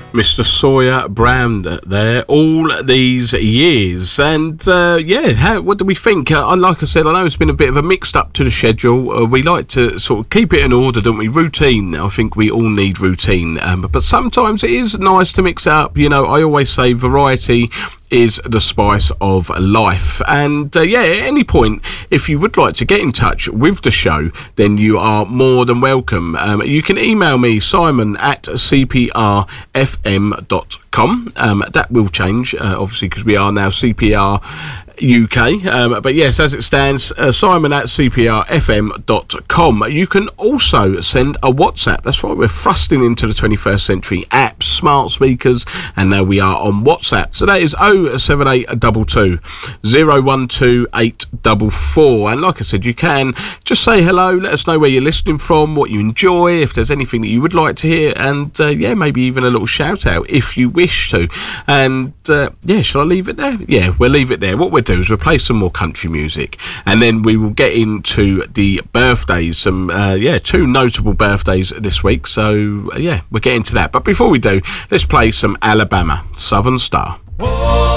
Mr. Sawyer Brown there all these years, and what do we think? Like I said, I know it's been a bit of a mixed up to the schedule. We like to sort of keep it in order, don't we? Routine, I think we all need routine, but sometimes it is nice to mix it up. You know, I always say variety is the spice of life, and at any point, if you would like to get in touch with the show, then you are more than welcome. You can email me, simon@cprfm.com. That will change, obviously, because we are now CPR UK, but yes, as it stands, simon@cprfm.com. You can also send a WhatsApp. That's right, we're thrusting into the 21st century. Apps, smart speakers, and now we are on WhatsApp. So that is 07822 012844. And like I said, you can just say hello, let us know where you're listening from, what you enjoy, if there's anything that you would like to hear, and maybe even a little shout out if you wish to. And shall I leave it there? Yeah, we'll leave it there. What we'll do is we'll play some more country music, and then we will get into the birthdays. Some two notable birthdays this week, so we'll get into that. But before we do, let's play some Alabama Southern Star. Whoa.